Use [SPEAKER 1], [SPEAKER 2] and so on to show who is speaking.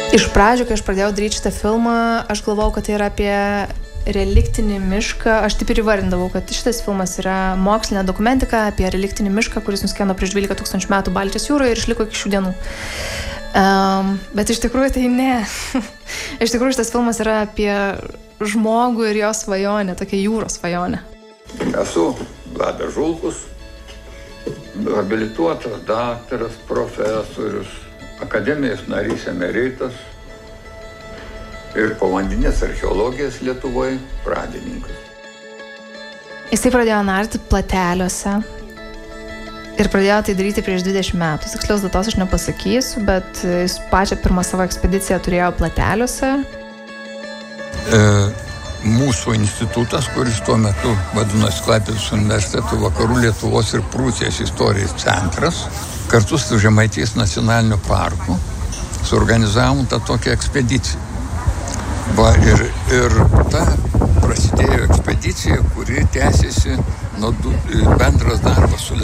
[SPEAKER 1] Iš pradžių, kai aš pradėjau daryti šitą filmą, aš galvojau, kad tai yra apie reliktinį mišką. Aš taip ir įvardindavau, kad šitas filmas yra mokslinė dokumentika apie reliktinį mišką, kuris nuskendo prieš 12 000 metų Baltijos jūroje ir išliko iki šių dienų. Bet iš tikrųjų tai ne. Iš tikrųjų šitas filmas yra apie žmogų ir jo svajonę, tokia jūros svajonę.
[SPEAKER 2] Esu Vladas Žulkus, habilituotas daktaras, profesorius, akademijos narys emeritas ir povandeninės archeologijos Lietuvoje pradininkas.
[SPEAKER 1] Jisai pradėjo narti plateliuose ir pradėjo tai daryti prieš 20 metų. Tikslios datos aš nepasakysiu, bet jis pačią pirmą savo ekspediciją turėjo plateliuose.
[SPEAKER 2] Mūsų institutas, kuris tuo metu vadinosi Klaipėdos universiteto Vakarų Lietuvos ir Prūsijos istorijos centras, kartu su Žemaitijos nacionaliniu parku suorganizavom tą tokią ekspediciją. Ir ta prasidėjo ekspedicija, kuri tęsiasi bendras darbas su